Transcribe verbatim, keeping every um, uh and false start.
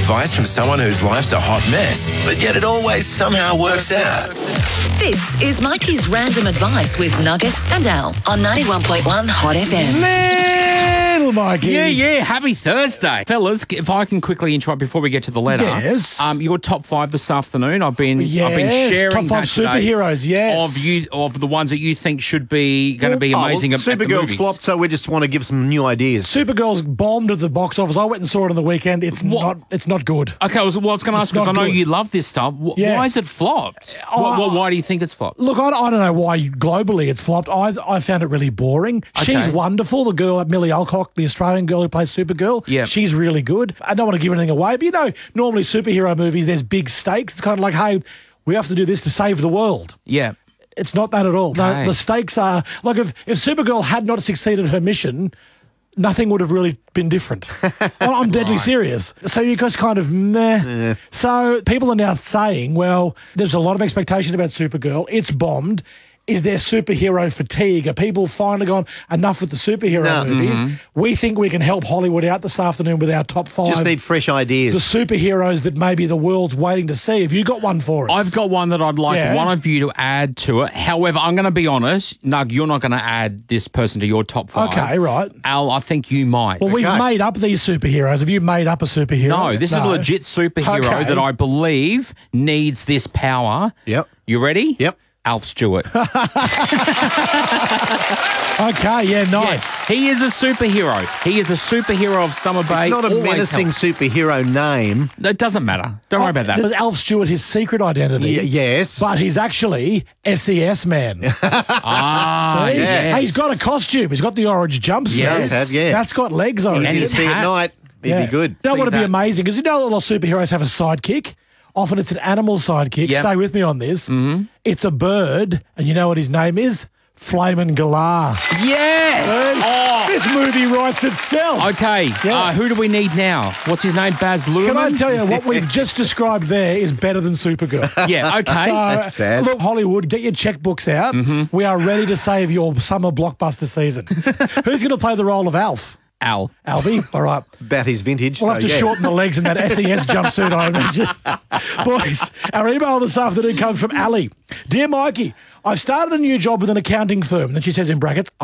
advice from someone whose life's a hot mess, but yet it always somehow works out. This is Mikey's Random Advice with Nugget and Al on ninety-one point one Hot F M. Little Mikey. Yeah, yeah. Happy Thursday. Fellas, if I can quickly interrupt before we get to the letter. Yes. Um, your top five this afternoon. I've been, Yes, I've been sharing top five that today superheroes, yes. Of you, of the ones that you think should be going to be amazing. Oh, at, at the Supergirl's movies. flopped, so we just want to give some new ideas. Supergirl's bombed at the box office. I went and saw it on the weekend. It's What? not. It's not good. Okay, I was, well, I was going to ask It's because I not know good. you love this stuff. Wh- Yeah. Why is it flopped? Oh, Wh- wh- why do you think it's flopped? Look, I, I don't know why globally it's flopped. I I found it really boring. She's Okay. wonderful. The girl, Millie Alcock, the Australian girl who plays Supergirl. Yeah. She's really good. I don't want to give anything away, but you know, normally superhero movies, there's big stakes. It's kind of like, hey, we have to do this to save the world. Yeah. It's not that at all. No, Okay. the stakes are like if, if Supergirl had not succeeded her mission, nothing would have really been different. I'm deadly serious. So you just kind of meh. So people are now saying, well, there's a lot of expectation about Supergirl. It's bombed. Is there superhero fatigue? Are people finally gone enough with the superhero No. movies? We think we can help Hollywood out this afternoon with our top five. Just need fresh the ideas. superheroes that maybe the world's waiting to see. Have you got one for us? I've got one that I'd like Yeah. one of you to add to it. However, I'm going to be honest, Nug, you're not going to add this person to your top five. Okay, right. Al, I think you might. Well, we've Okay. made up these superheroes. Have you made up a superhero? no, this is a legit superhero Okay. that I believe needs this power. Yep. You ready? Yep. Alf Stewart. Okay, yeah, nice. Yes, he is a superhero. He is a superhero of Summer Bay. It's not a Always menacing helps. superhero name. It doesn't matter. Don't worry about that. Is Alf Stewart his secret identity? Y- yes. But he's actually S E S man. Ah, See? yes. Hey, he's got a costume. He's got the orange jumpsuit. He does have, yeah. That's got legs on And Easy it. his to see hat. at night. He'd Yeah. be good. That See would be that. amazing because you know a lot of superheroes have a sidekick. Often it's an animal sidekick. Yep. Stay with me on this. Mm-hmm. It's a bird, and you know what his name is? Flamin' Galar. Yes. This movie writes itself. Oh. Okay. Yeah. Uh, who do we need now? What's his name? Baz Luhrmann? Can I tell you, what we've just described there is better than Supergirl. Yeah. Okay. So, That's sad. look, Hollywood, get your checkbooks out. Mm-hmm. We are ready to save your summer blockbuster season. Who's going to play the role of Alf? Al. Alfie? All right. About his vintage. We'll so have to yeah. shorten the legs in that S E S jumpsuit, I imagine. Boys, our email this afternoon comes from Ali. Dear Mikey, I've started a new job with an accounting firm. And then she says in brackets,